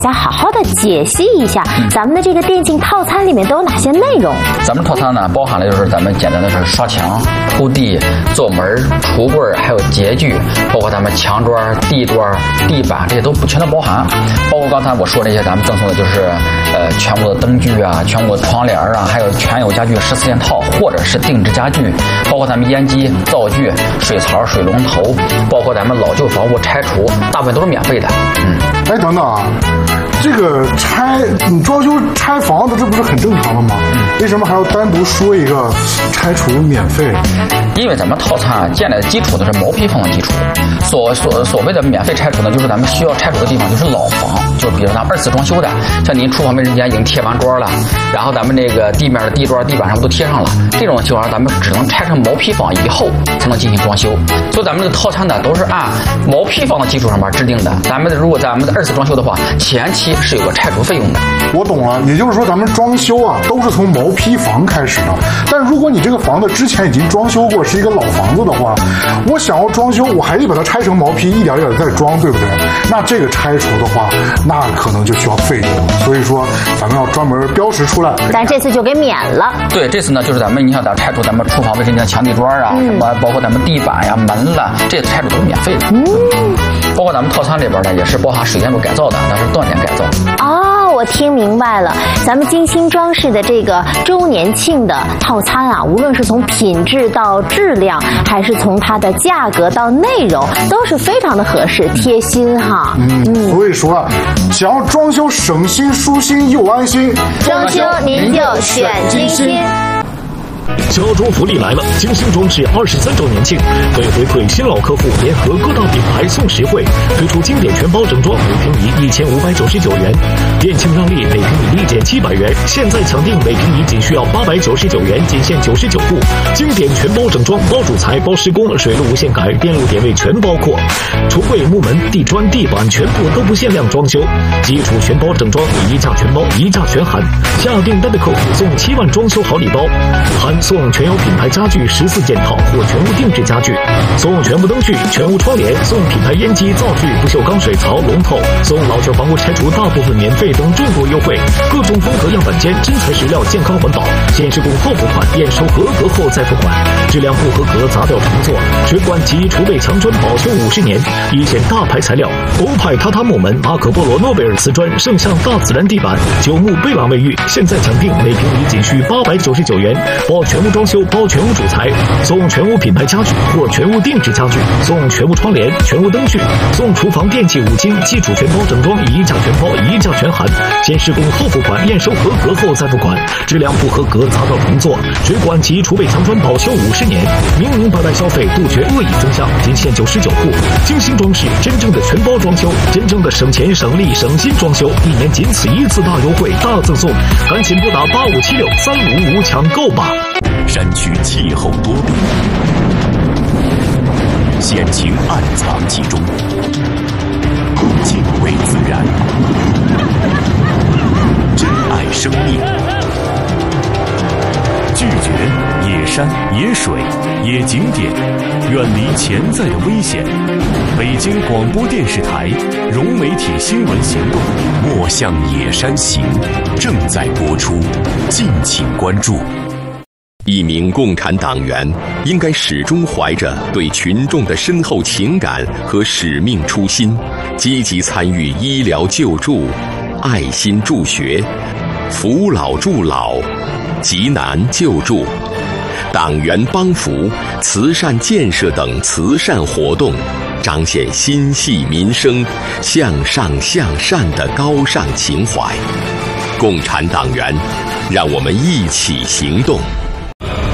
大家好好的解析一下咱们的这个电竞套餐里面都有哪些内容。 咱们套餐呢，包含了就是咱们简单的是刷墙、铺地、做门、橱柜，还有洁具，包括咱们墙砖、地砖、地板这些都全都包含。包括刚才我说那些咱们赠送的就是全部的灯具啊，全部的窗帘啊，还有全有家具14件套，或者是定制家具，包括咱们烟机、灶具、水槽、水龙头，包括咱们老旧房屋拆除，大部分都是免费的。 哎，等等啊，这个你装修拆房子，这不是很正常的吗？为什么还要单独说一个拆除免费？ 因为咱们套餐建立的基础都是毛坯房的基础，所谓的免费拆除呢，就是咱们需要拆除的地方就是老房，就比如咱们2次装修的，像您厨房卫生间已经贴完砖了，然后咱们那个地面的地砖、地板上都贴上了，这种情况下咱们只能拆成毛坯房以后才能进行装修。所以咱们的套餐呢都是按毛坯房的基础上面制定的。如果咱们的2次装修的话，前期是有个拆除费用的。 我懂了，也就是说咱们装修啊都是从毛坯房开始的。但如果你这个房子之前已经装修过，是一个老房子的话，我想要装修，我还得把它拆成毛坯，一点一点再装，对不对？那这个拆除的话，那可能就需要费用了。所以说咱们要专门标识出来。 但这次就给免了。 对，这次呢就是你想咱拆除咱们厨房卫生间墙地砖啊，什么包括咱们地板呀、门了，这些拆除都是免费的。包括咱们套餐里边呢也是包含水电路改造的，但是断点改造。 哦，我听明白了，咱们精心装饰的这个周年庆的套餐啊，无论是从品质到质量，还是从它的价格到内容，都是非常的合适贴心哈。 所以说想要装修省心舒心又安心， 装修您就选精心。 家装福利来了！精心装饰23周年庆，为回馈新老客户，联合各大品牌送实惠，推出经典全包整装，每平米1599元；店庆让利，每平米立减700元。现在抢订，每平米仅需要899元，仅限99户。经典全包整装，包主材、包施工、水路无限改，电路点位全包括。橱柜、木门、地砖、地板全部都不限量装修，基础全包整装，一价全包，一价全含。下订单的客户送7万装修好礼包，含送全有品牌家具14件套或全屋定制家具，送全部灯具、全屋窗帘，送品牌烟机、灶具、不锈钢水槽、龙头，送老旧房屋拆除大部分免费等众多优惠，各种风格样板间，真材实料，健康环保，先施工后付款，验收合格后再付款，质量不合格砸掉重做，水管及储备墙砖保修50年，一线大牌材料，欧派榻榻木门、马可波罗诺贝尔瓷砖、圣象大自然地板、九牧贝朗卫浴，现在抢订每平米仅需899元，包全屋装修，包全屋主材，送全屋品牌家具或全屋定制家具，送全屋窗帘、全屋灯具，送厨房电器5金，基础全包整装，一价全包，一价全含，先施工后付款，验收合格后再付款，质量不合格砸掉重做，水管及储备墙砖保修50年，明白消费，杜绝恶意增项，仅限99户。精心装饰，真正的全包装修，真正的省钱省力省心装修，1年仅此一次大优惠大赠送，赶紧拨打85763555抢购吧。 山区气候多变，险情暗藏其中，敬畏自然，珍爱生命，拒绝野山、野水、野景点，远离潜在的危险。北京广播电视台融媒体新闻行动《莫向野山行》正在播出，敬请关注。一名共产党员应该始终怀着对群众的深厚情感和使命初心，积极参与医疗救助、爱心助学、扶老助老、急难救助、党员帮扶、慈善建设等慈善活动，彰显心系民生、向上向善的高尚情怀。共产党员，让我们一起行动。